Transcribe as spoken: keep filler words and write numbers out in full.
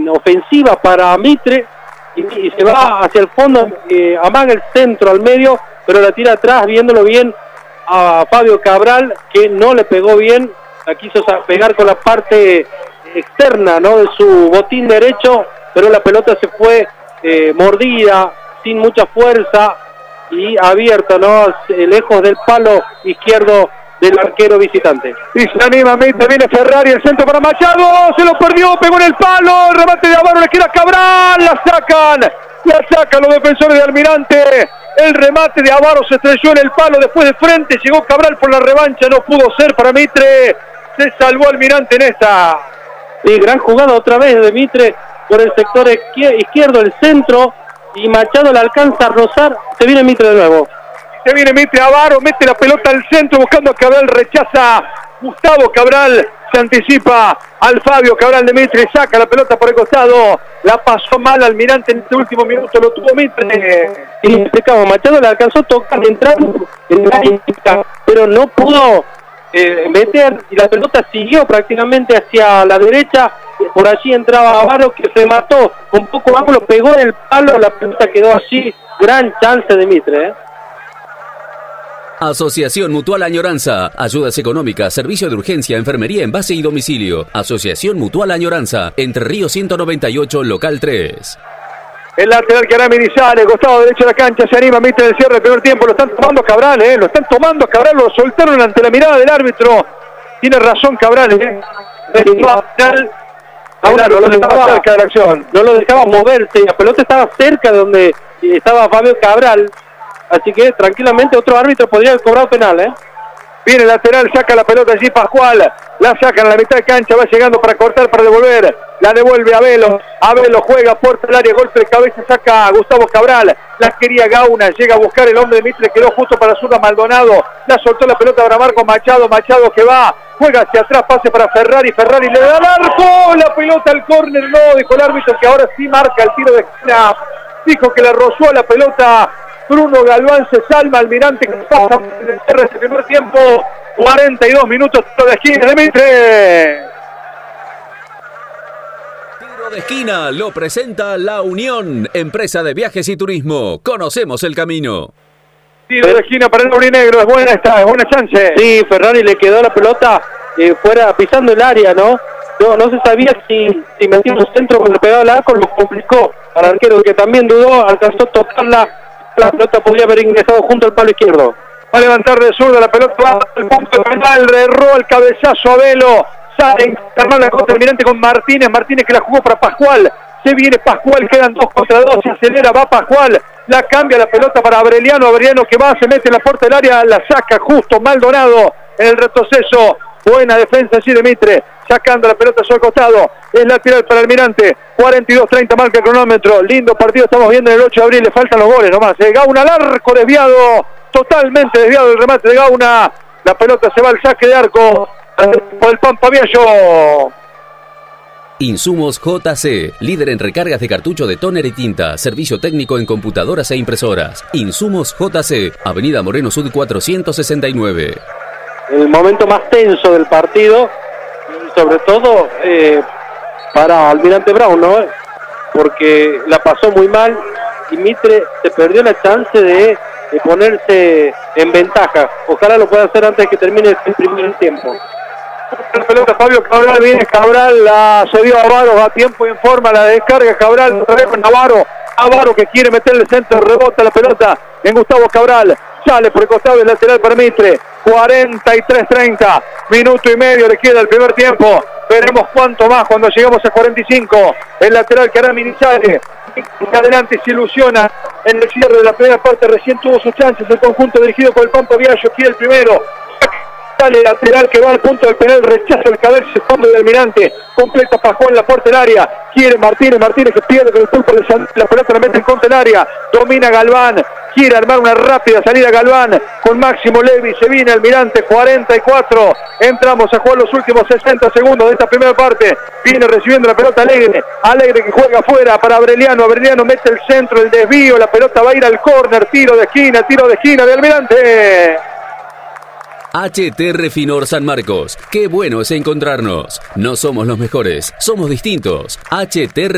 ofensiva para Mitre y, y se va hacia el fondo, eh, amaga el centro al medio, pero la tira atrás, viéndolo bien a Fabio Cabral, que no le pegó bien, la quiso pegar con la parte externa, ¿no?, de su botín derecho, pero la pelota se fue eh, mordida, sin mucha fuerza y abierta, ¿no?, lejos del palo izquierdo del arquero visitante. Y se anima Mitre, viene Ferrari, el centro para Machado, se lo perdió, pegó en el palo, el remate de Avaro, le queda Cabral, la sacan, la sacan los defensores de Almirante, el remate de Avaro se estrelló en el palo, después de frente llegó Cabral por la revancha, no pudo ser para Mitre, se salvó Almirante en esta. Y gran jugada otra vez de Mitre por el sector izquierdo, el centro, y Machado la alcanza a rozar, se viene Mitre de nuevo. Se viene Mitre, Avaro, mete la pelota al centro buscando a Cabral, rechaza Gustavo Cabral, se anticipa al Fabio Cabral de Mitre, saca la pelota por el costado, la pasó mal Almirante en este último minuto, lo tuvo Mitre. Y explicamos, Machado la alcanzó a tocar, entrar en la área, pero no pudo eh, meter, y la pelota siguió prácticamente hacia la derecha, por allí entraba Avaro, que se mató con poco ángulo, pegó en el palo, la pelota quedó así, gran chance de Mitre, ¿eh? Asociación Mutual Añoranza. Ayudas económicas, servicio de urgencia, enfermería en base y domicilio. Asociación Mutual Añoranza. Entre Ríos ciento noventa y ocho, local tres. El lateral que hará Minizales, costado derecho de la cancha, se anima Mitre del cierre del primer tiempo, lo están tomando Cabral, eh, lo están tomando Cabral, lo soltaron ante la mirada del árbitro. Tiene razón Cabral, eh. Ahora no lo dejaba cerca de la acción, no lo dejaba moverse, la pelota estaba cerca de donde estaba Fabio Cabral. Así que tranquilamente otro árbitro podría haber cobrado penal, ¿eh? Viene el lateral, saca la pelota allí Pascual, la sacan a la mitad de cancha, va llegando para cortar, para devolver, la devuelve a Velo, a Velo juega, puerta del área, golpe de cabeza, saca a Gustavo Cabral, la quería Gauna, llega a buscar el hombre de Mitre, quedó justo para zurda Maldonado, la soltó la pelota para Marco Machado, Machado que va, juega hacia atrás, pase para Ferrari, Ferrari le da al arco, la pelota al córner, no, dijo el árbitro que ahora sí marca el tiro de esquina, dijo que la rozó a la pelota Bruno Galván, se salva Almirante que pasa en el cierre del primer tiempo, cuarenta y dos minutos, tiro de esquina de Mitre. Tiro de esquina lo presenta La Unión, empresa de viajes y turismo. Conocemos el camino. Tiro de esquina para el aurinegro, es buena esta, es buena chance. Sí, Ferrari le quedó la pelota eh, fuera, pisando el área, ¿no? No, no se sabía si, si metía un centro cuando le pegaba el arco, lo complicó al arquero que también dudó, alcanzó a tocarla. La pelota podría haber ingresado junto al palo izquierdo. Va a levantar de zurda, la pelota va al punto penal, erró el cabezazo a Velo, sale encarnado la contra Almirante con Martínez, Martínez que la jugó para Pascual, se viene Pascual, quedan dos contra dos, se acelera, va Pascual, la cambia la pelota para Aureliano, Aureliano que va, se mete en la puerta del área, la saca justo Maldonado en el retroceso, buena defensa allí de Mitre, sacando la pelota sobre el costado, es lateral para Almirante, cuarenta y dos treinta marca el cronómetro, lindo partido estamos viendo en el ocho de abril, le faltan los goles nomás, eh. Gauna al arco, desviado, totalmente desviado el remate de Gauna, la pelota se va al saque de arco, por el Pampa Viejo. Insumos J C, líder en recargas de cartucho de tóner y tinta, servicio técnico en computadoras e impresoras. Insumos J C, Avenida Moreno Sud cuatrocientos sesenta y nueve. El momento más tenso del partido, y sobre todo eh, para Almirante Brown, ¿no? Porque la pasó muy mal y Mitre se perdió la chance de, de ponerse en ventaja. Ojalá lo pueda hacer antes de que termine el primer tiempo. La pelota Fabio Cabral, viene Cabral, la cedió a Avaro, a tiempo y en forma, la descarga Cabral, otra vez con Avaro, Avaro que quiere meterle el centro, rebota la pelota en Gustavo Cabral, sale por el costado del lateral para Mitre, cuarenta y tres treinta, minuto y medio le queda el primer tiempo, veremos cuánto más cuando llegamos a cuarenta y cinco, el lateral que hará Minizales, adelante se ilusiona en el cierre de la primera parte, recién tuvo sus chances, el conjunto dirigido por el Pampa Viejo, quiere el primero, sale lateral que va al punto del penal, rechaza el cabeza, fondo del Almirante, completa Pascual en la puerta del área, quiere Martínez, Martínez que pierde con el pulpo de San... la pelota la mete en contra del área, domina Galván, quiere armar una rápida salida Galván, con Máximo Levi, se viene Almirante, cuarenta y cuatro, entramos a jugar los últimos sesenta segundos de esta primera parte, viene recibiendo la pelota Alegre, Alegre que juega afuera para Aureliano, Aureliano mete el centro, el desvío, la pelota va a ir al córner, tiro de esquina, tiro de esquina de Almirante. H T Refinor San Marcos. Qué bueno es encontrarnos. No somos los mejores, somos distintos. H T